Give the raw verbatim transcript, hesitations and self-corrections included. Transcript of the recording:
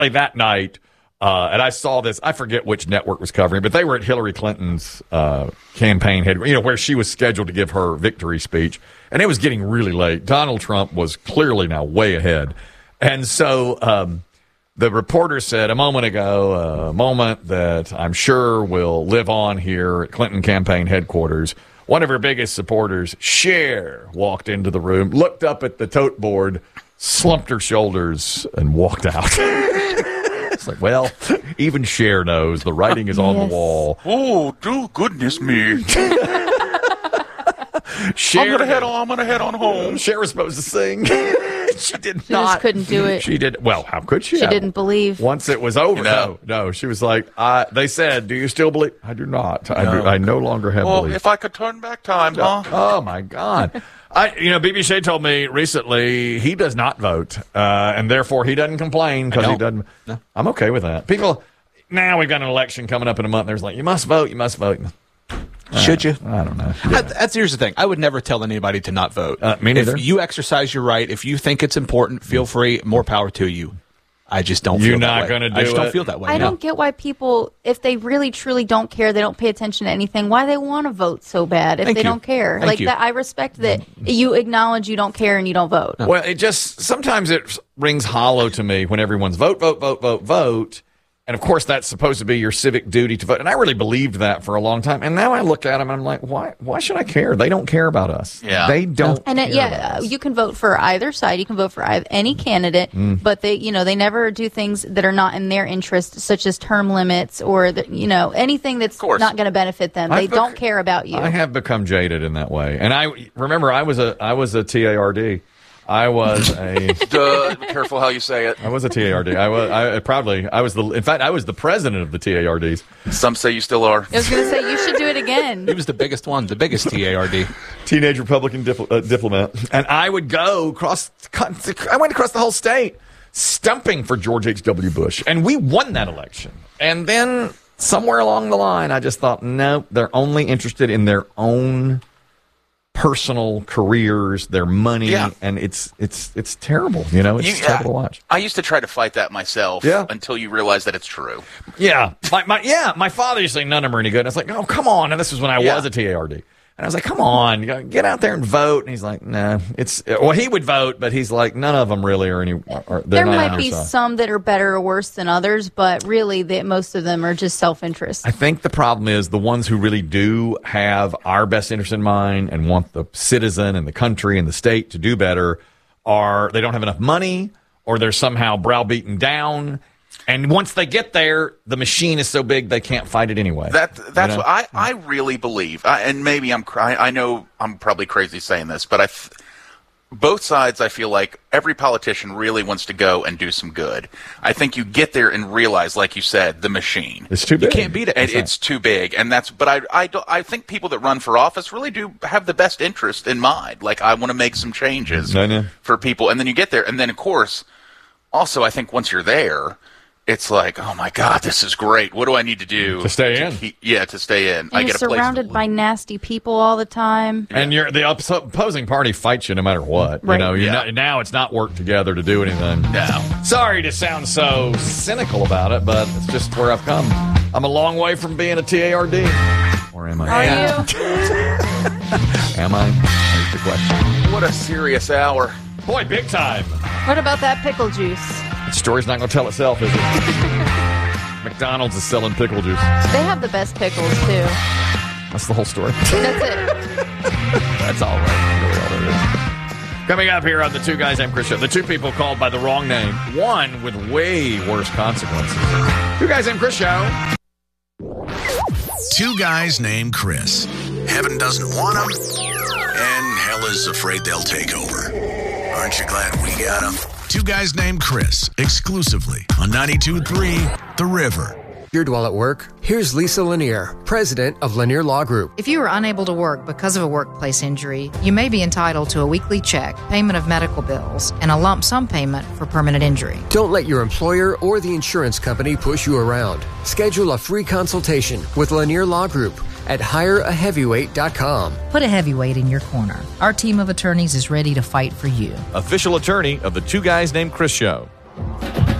apparently that night, uh, and I saw this, I forget which network was covering, but they were at Hillary Clinton's uh, campaign head, you know, where she was scheduled to give her victory speech. And it was getting really late. Donald Trump was clearly now way ahead. And so um, the reporter said a moment ago, a moment that I'm sure will live on here at Clinton campaign headquarters. One of her biggest supporters, Cher, walked into the room, looked up at the tote board, slumped her shoulders, and walked out. It's like, well, even Cher knows the writing is on yes. the wall. Oh, do goodness me. Cher, I'm going to head on, I'm going to head on home. Cher was supposed to sing. She did she not. She just couldn't do it. She did. Well, how could she? She didn't believe. Once it was over. You know? No, no. She was like, I, they said, do you still believe? I do not. No. I, do, I no longer have well, belief. If I could turn back time, huh? Oh, my God. I, you know, B B Shea told me recently he does not vote, uh, and therefore he doesn't complain because he doesn't. No. I'm okay with that. People, now we've got an election coming up in a month. There's like, you must vote, you must vote. Should you? I don't know. Yeah. I, that's here's the thing. I would never tell anybody to not vote. Uh, me neither. If you exercise your right, if you think it's important, feel free. More power to you. I just don't. You're feel not going to do I just it. don't feel that way. I no. don't get why people, if they really truly don't care, they don't pay attention to anything. Why they want to vote so bad if Thank they you. don't care? Thank like you. that, I respect that you acknowledge you don't care and you don't vote. No. Well, it just sometimes it rings hollow to me when everyone's vote, vote, vote, vote, vote. And, of course, that's supposed to be your civic duty to vote. And I really believed that for a long time. And now I look at them and I'm like, why Why should I care? They don't care about us. Yeah. They don't And care it, yeah, about us. you can vote for either side. You can vote for either, any candidate, Mm. but they, you know, they never do things that are not in their interest, such as term limits or the, you know, anything that's course. not going to benefit them. I've They bec- don't care about you. I have become jaded in that way. And I remember I was a I was a T A R D. I was a Duh, be careful how you say it. I was a T A R D. I was I proudly I was the in fact I was the president of the T A R Ds. Some say you still are. I was going to say, you should do it again. He was the biggest one, the biggest T A R D. Teenage Republican dipl- uh, diplomat. And I would go across I went across the whole state stumping for George H W. Bush. And we won that election. And then somewhere along the line I just thought, no, they're only interested in their own personal careers, their money, Yeah. and it's it's it's terrible. You know, it's You- terrible to watch. I used to try to fight that myself Yeah. until you realize that it's true. Yeah, my, my yeah, my father used to say none of them are any good. And I was like, oh, come on. And this was when I Yeah. was a T A R D. And I was like, come on, you gotta get out there and vote. And he's like, nah, it's well, he would vote, but he's like, none of them really are any. Are, There not might on be your side. some that are better or worse than others, but really, the, most of them are just self-interest. I think the problem is the ones who really do have our best interest in mind and want the citizen and the country and the state to do better are they don't have enough money or they're somehow browbeaten down. And once they get there, the machine is so big they can't fight it anyway. That that's You know? what I, I really believe, I, and maybe I'm cry- I know I'm probably crazy saying this, but I, f- both sides I feel like every politician really wants to go and do some good. I think you get there and realize, like you said, the machine. It's too big. You can't beat it. And it's too big, and that's. But I, I, don't- I think people that run for office really do have the best interest in mind. Like I want to make some changes I know. for people, and then you get there, and then of course, also I think once you're there, it's like, oh my God, this is great. What do I need to do To stay in? keep- yeah, to stay in. And I you're get a place. surrounded to by nasty people all the time. And you're the oppo- opposing party fights you no matter what. You Right. know, you're Yeah. not, now it's not work together to do anything. No. Sorry to sound so cynical about it, but it's just where I've come. I'm a long way from being a T A R D. Or am I? Are you? Am I? There's the question. What a serious hour. Boy, big time. What about that pickle juice? The story's not going to tell itself, is it? McDonald's is selling pickle juice. They have the best pickles, too. That's the whole story. That's it. That's all right. Really all there is. Coming up here on the Two Guys Named Chris Show, the two people called by the wrong name, one with way worse consequences. Two Guys Named Chris Show. Two guys named Chris. Heaven doesn't want them, and hell is afraid they'll take over. Aren't you glad we got them? Two guys named Chris, exclusively on ninety-two point three The River. You're while at work. Here's Lisa Lanier, president of Lanier Law Group. If you are unable to work because of a workplace injury, you may be entitled to a weekly check, payment of medical bills, and a lump sum payment for permanent injury. Don't let your employer or the insurance company push you around. Schedule a free consultation with Lanier Law Group at hire a heavyweight dot com. Put a heavyweight in your corner. Our team of attorneys is ready to fight for you. Official attorney of the Two Guys Named Chris Show.